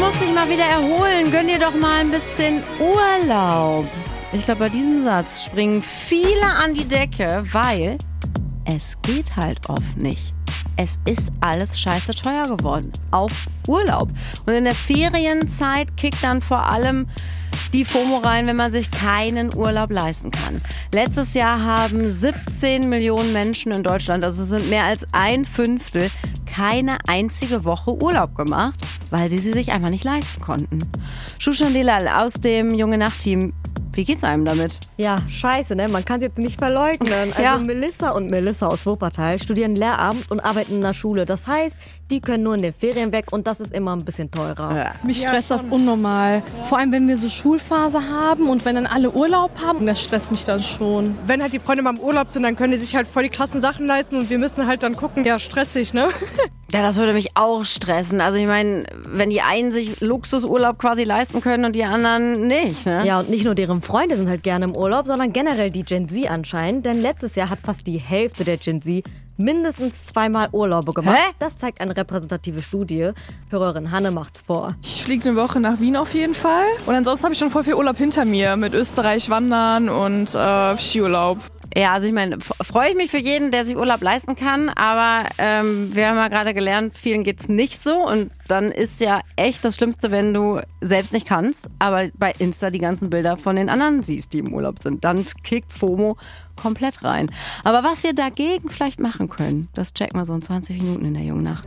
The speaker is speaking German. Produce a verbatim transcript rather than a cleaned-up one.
musst dich mal wieder erholen. Gönn dir doch mal ein bisschen Urlaub. Ich glaube, bei diesem Satz springen viele an die Decke, weil es geht halt oft nicht. Es ist alles scheiße teuer geworden. Auch Urlaub. Und in der Ferienzeit kickt dann vor allem die FOMO rein, wenn man sich keinen Urlaub leisten kann. Letztes Jahr haben siebzehn Millionen Menschen in Deutschland, also es sind mehr als ein Fünftel, keine einzige Woche Urlaub gemacht, weil sie sie sich einfach nicht leisten konnten. Shushan Delal aus dem Junge-Nacht-Team. Wie geht's einem damit? Ja, scheiße, ne? Man kann es jetzt nicht verleugnen. Also ja. Melissa und Melissa aus Wuppertal studieren Lehramt und arbeiten in der Schule. Das heißt, die können nur in den Ferien weg und das ist immer ein bisschen teurer. Ja. Mich stresst ja, das unnormal. Ja. Vor allem, wenn wir so Schulphase haben und wenn dann alle Urlaub haben, das stresst mich dann schon. Wenn halt die Freunde mal im Urlaub sind, dann können die sich halt voll die krassen Sachen leisten und wir müssen halt dann gucken, ja, stressig, ne? Ja, das würde mich auch stressen. Also ich meine, wenn die einen sich Luxusurlaub quasi leisten können und die anderen nicht, ne? Ja, und nicht nur deren Freunde sind halt gerne im Urlaub, sondern generell die Gen Z anscheinend. Denn letztes Jahr hat fast die Hälfte der Gen Z mindestens zweimal Urlaube gemacht. Hä? Das zeigt eine repräsentative Studie. Hörerin Hanne macht's vor. Ich fliege eine Woche nach Wien auf jeden Fall. Und ansonsten habe ich schon voll viel Urlaub hinter mir mit Österreich wandern und äh, Skiurlaub. Ja, also ich meine, freue ich mich für jeden, der sich Urlaub leisten kann, aber ähm, wir haben ja gerade gelernt, vielen geht's nicht so und dann ist ja echt das Schlimmste, wenn du selbst nicht kannst, aber bei Insta die ganzen Bilder von den anderen siehst, die im Urlaub sind. Dann kickt FOMO komplett rein. Aber was wir dagegen vielleicht machen können, das checken wir so in zwanzig Minuten in der Jungen Nacht.